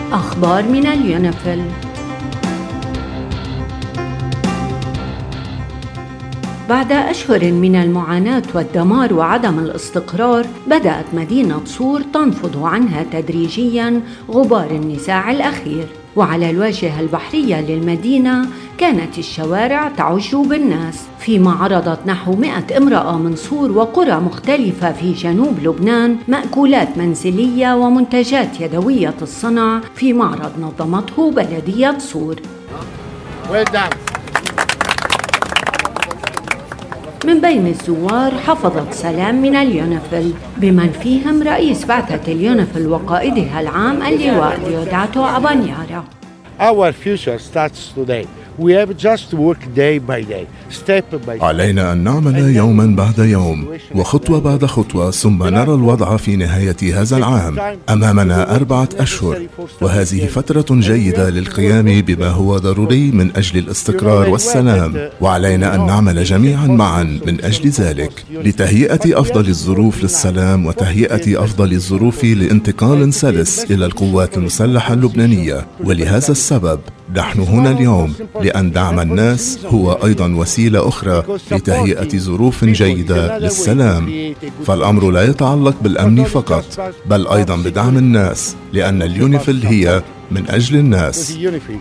أخبار من اليونيفيل. بعد أشهر من المعاناة والدمار وعدم الاستقرار، بدأت مدينة صور تنفض عنها تدريجياً غبار النزاع الأخير. وعلى الواجهة البحرية للمدينة كانت الشوارع تعج بالناس، فيما عرضت نحو 100 امرأة من صور وقرى مختلفة في جنوب لبنان مأكولات منزلية ومنتجات يدوية الصنع في معرض نظمته بلدية صور. من بين الزوار حفظت سلام من اليونيفيل، بمن فيهم رئيس بعثة اليونيفيل وقائدها العام اللواء ديوداتو أبانيارا. Our future starts today. We have just to work day by day, step by step. علينا أن نعمل يوما بعد يوم وخطوة بعد خطوة، ثم نرى الوضع في نهاية هذا العام. أمامنا 4 أشهر، وهذه فترة جيدة للقيام بما هو ضروري من أجل الاستقرار والسلام، وعلينا أن نعمل جميعا معا من أجل ذلك لتهيئة أفضل الظروف للسلام وتهيئة أفضل الظروف لانتقال سلس إلى القوات المسلحة اللبنانية. ولهذا السبب نحن هنا اليوم، لأن دعم الناس هو أيضا وسيلة أخرى لتهيئة ظروف جيدة للسلام. فالأمر لا يتعلق بالأمن فقط، بل أيضا بدعم الناس، لأن اليونيفيل هي من أجل الناس.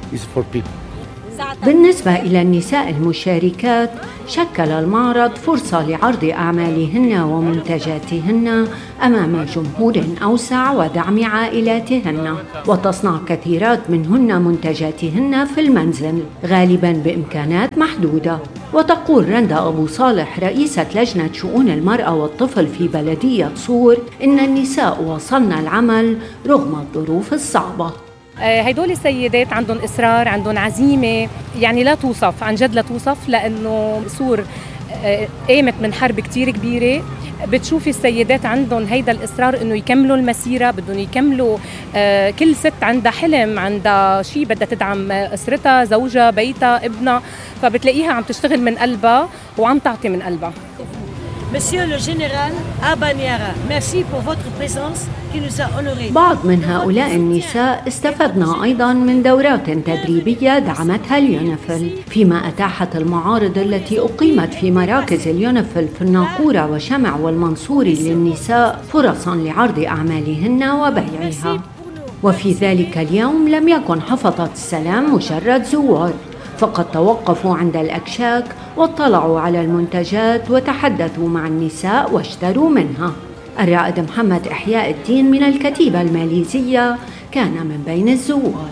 بالنسبة إلى النساء المشاركات، شكل المعرض فرصة لعرض أعمالهن ومنتجاتهن أمام جمهور أوسع ودعم عائلاتهن، وتصنع كثيرات منهن منتجاتهن في المنزل غالباً بإمكانات محدودة. وتقول رندا أبو صالح رئيسة لجنة شؤون المرأة والطفل في بلدية صور إن النساء وصلن العمل رغم الظروف الصعبة. هيدول السيدات عندهم إصرار، عندهم عزيمة يعني لا توصف، عن جد لا توصف، لأنه صور قامت من حرب كتير كبيرة. بتشوفي السيدات عندهم هيدا الإصرار إنه يكملوا المسيرة، بدهم يكملوا. كل ست عندها حلم، عندها شيء بدها تدعم أسرتها، زوجها، بيتها، ابنها، فبتلاقيها عم تشتغل من قلبها وعم تعطي من قلبها. Monsieur le Général Abaniara, merci pour votre présence qui nous a honorés. بعض من هؤلاء النساء استفدنا أيضاً من دورات تدريبية دعمتها اليونيفيل، فيما أتاحت المعارض التي أقيمت في مراكز اليونيفيل في الناقورة وشمع والمنصوري للنساء فرصاً لعرض أعمالهن وبيعها. وفي ذلك اليوم لم يكن حفظة السلام مجرد زوار، فقد توقفوا عند الأكشاك واطلعوا على المنتجات وتحدثوا مع النساء واشتروا منها. الرائد محمد إحياء الدين من الكتيبة الماليزية كان من بين الزوار.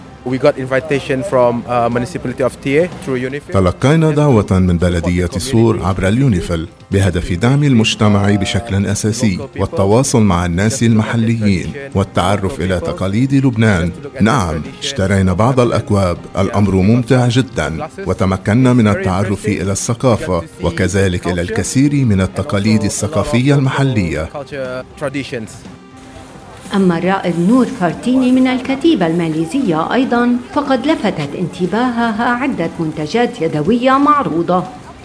تلقينا دعوة من بلدية صور عبر اليونيفيل بهدف دعم المجتمع بشكل أساسي والتواصل مع الناس المحليين والتعرف إلى تقاليد لبنان. نعم، اشترينا بعض الأكواب، الأمر ممتع جدا، وتمكنا من التعرف إلى الثقافة وكذلك إلى الكثير من التقاليد الثقافية المحلية. أما الرائد نور فارتيني من الكتيبة الماليزية أيضاً فقد لفتت انتباهها عدة منتجات يدوية معروضة.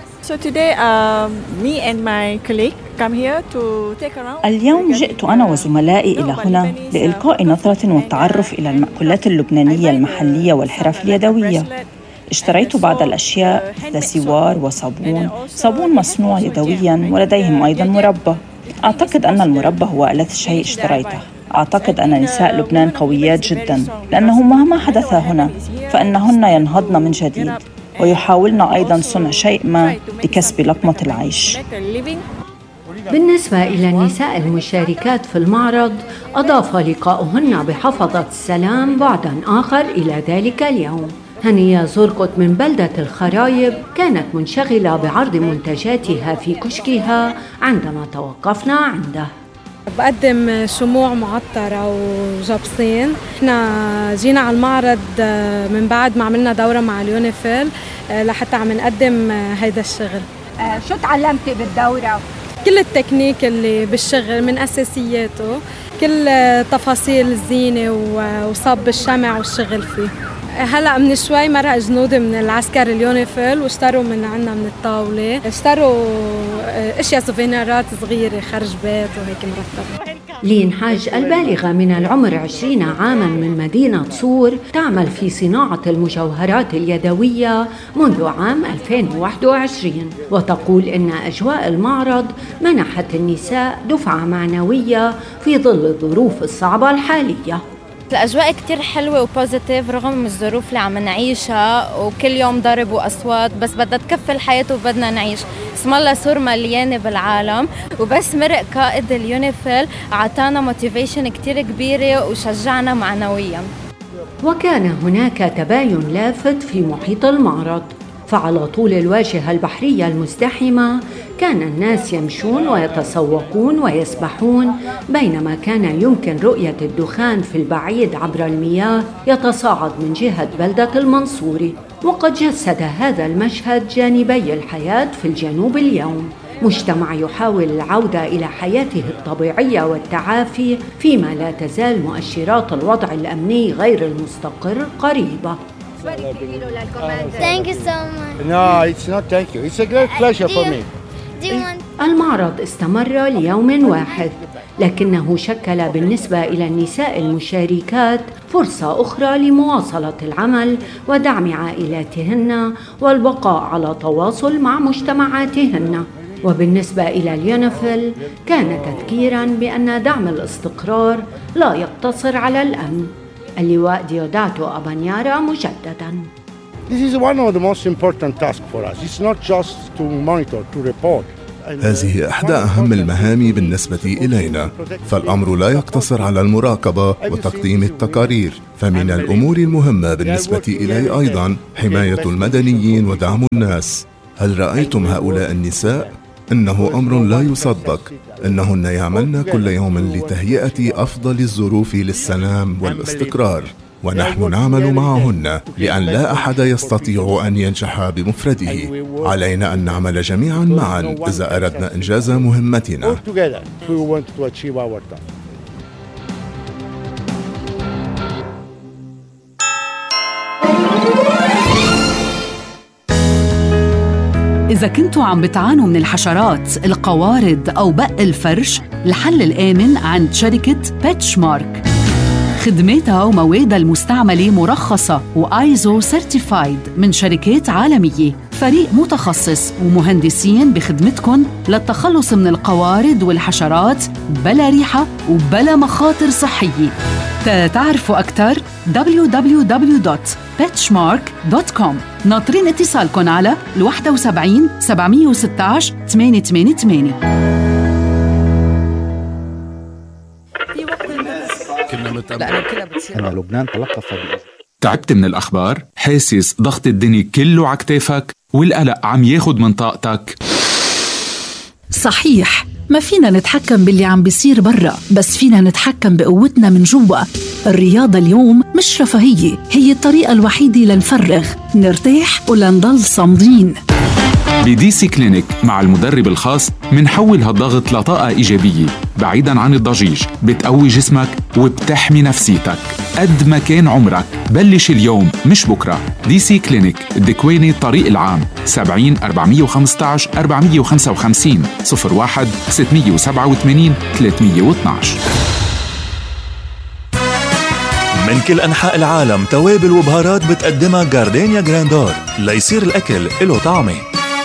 اليوم جئت أنا وزملائي إلى هنا لإلقاء نظرة والتعرف إلى المأكولات اللبنانية المحلية والحرف اليدوية. اشتريت بعض الأشياء مثل سوار وصابون مصنوع يدوياً، ولديهم أيضاً مربى. أعتقد أن المربى هو ألذ شيء اشتريته. أعتقد أن نساء لبنان قويات جداً، لأنه مهما حدث هنا فإنهن ينهضن من جديد ويحاولن أيضاً صنع شيء ما لكسب لقمة العيش. بالنسبة إلى النساء المشاركات في المعرض، أضاف لقاؤهن بحفظة السلام بعداً آخر إلى ذلك اليوم. هنية زرقت من بلدة الخرايب كانت منشغلة بعرض منتجاتها في كشكها عندما توقفنا عنده. بقدم شموع معطرة وجبصين. احنا جينا على المعرض من بعد ما عملنا دورة مع اليونيفيل لحتى عم نقدم هيدا الشغل. شو تعلمتي بالدورة؟ كل التكنيك اللي بالشغل من أساسياته، كل تفاصيل الزينة وصب الشمع والشغل فيه. هلأ من شوي مرق جنود من العسكر اليونيفيل واشتروا من عنا من الطاولة، اشتروا اشياء سوفينيرات صغيرة، خرج بيت وهيك مرتبة. لين حاج البالغة من العمر 20 عاماً من مدينة صور تعمل في صناعة المجوهرات اليدوية منذ عام 2021، وتقول إن أجواء المعرض منحت النساء دفعة معنوية في ظل الظروف الصعبة الحالية. الأجواء كتير حلوة وبوزيتيف رغم الظروف اللي عم نعيشها، وكل يوم ضرب وأصوات، بس بدها تكفي الحياة وبدنا نعيش. اسم الله صور مليانة بالعالم، وبس مرق قائد اليونيفيل عطانا موتيفيشن كتير كبيرة وشجعنا معنويا. وكان هناك تباين لافت في محيط المعرض، فعلى طول الواجهة البحرية المزدحمة كان الناس يمشون ويتسوقون ويسبحون، بينما كان يمكن رؤية الدخان في البعيد عبر المياه يتصاعد من جهة بلدة المنصوري. وقد جسد هذا المشهد جانبي الحياة في الجنوب اليوم، مجتمع يحاول العودة إلى حياته الطبيعية والتعافي، فيما لا تزال مؤشرات الوضع الأمني غير المستقر قريبة. Thank you so much. No, it's not thank you. It's a great pleasure for me. المعرض استمر ليوم واحد، لكنه شكل بالنسبة إلى النساء المشاركات فرصة أخرى لمواصلة العمل ودعم عائلاتهن والبقاء على تواصل مع مجتمعاتهن. وبالنسبة إلى اليونيفيل كان تذكيراً بأن دعم الاستقرار لا يقتصر على الأمن. اللواء ديوداتو أبانيارا مجدداً. This is one of the most important tasks for us. It's not just to monitor, to report. هذه إحدى أهم المهام بالنسبة إلينا، فالأمر لا يقتصر على المراقبة وتقديم التقارير، فمن الأمور المهمة بالنسبة إلي أيضاً حماية المدنيين ودعم الناس. هل رأيتم هؤلاء النساء؟ إنه أمر لا يصدق، إنهن يعملن كل يوم لتهيئة أفضل الظروف للسلام والاستقرار، ونحن نعمل معهن لأن لا أحد يستطيع أن ينجح بمفرده. علينا أن نعمل جميعا معا إذا أردنا إنجاز مهمتنا. إذا كنتوا عم بتعانوا من الحشرات، القوارض أو بق الفرش، الحل الآمن عند شركة بيتشمارك. خدماتها وموادها المستعملة مرخصة وآيزو سيرتيفايد من شركات عالمية، فريق متخصص ومهندسين بخدمتكم للتخلص من والحشرات بلا ريحة وبلا مخاطر صحية. تعرفوا أكثر www.petchmark.com. ناطرين اتصالكم على 71 716 888. أنا لبنان تلقف. تعبت من الأخبار؟ حاسس ضغط الدنيا كله على كتافك والقلق عم ياخد من طاقتك؟ صحيح، ما فينا نتحكم باللي عم بيصير برا، بس فينا نتحكم بقوتنا من جوا. الرياضة اليوم مش رفاهية، هي الطريقة الوحيدة لنفرغ، نرتاح ولنضل صامدين. بدي سي كلينيك مع المدرب الخاص منحول هالضغط لطاقة إيجابية بعيداً عن الضجيج، بتقوي جسمك وبتحمي نفسيتك. قد ما كان عمرك بلش اليوم مش بكرة. دي سي كلينيك الدكويني الطريق العام 70 415 455 01 687 312. من كل أنحاء العالم توابل وبهارات بتقدمها جاردينيا جراندور ليصير الأكل له طعمه.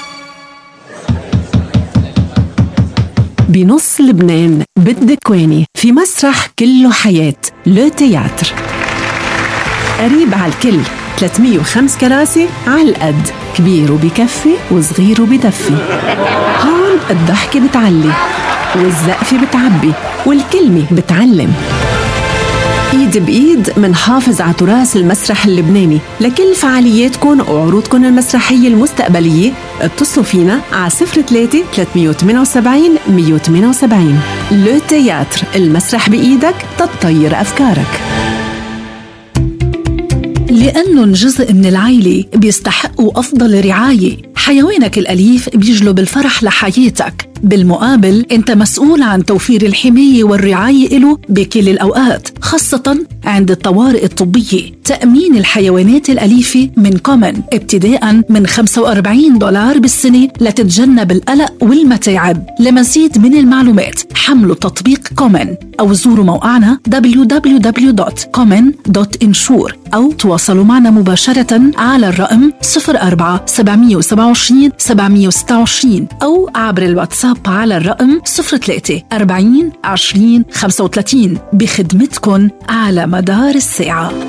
بنص لبنان بالدكواني في مسرح كله حياة لو تياتر، قريب على الكل، 305 كراسي على القد، كبير وبكفي وصغير وبدفي. هون الضحكة بتعلي والزقفة بتعبي والكلمة بتعلم. ايد بايد منحافظ على تراث المسرح اللبناني. لكل فعالياتكم وعروضكم المسرحية المستقبلية اتصلوا فينا على 03 378 178. لو تياتر، المسرح بإيدك تطير أفكارك. لأنهم جزء من العائلة بيستحقوا أفضل رعاية. حيوانك الأليف بيجلب الفرح لحياتك، بالمقابل أنت مسؤول عن توفير الحماية والرعاية له بكل الأوقات، خاصة عند الطوارئ الطبية. تأمين الحيوانات الأليفة من كومن ابتداء من $45 بالسنة لتتجنب القلق والمتاعب. لمزيد من المعلومات حملوا تطبيق كومن أو زوروا موقعنا www.common.insure أو تواصلوا معنا مباشرة على الرقم 04-727-726 أو عبر الواتساب على الرقم 03-40-20-35. بخدمتكن على مدار الساعة.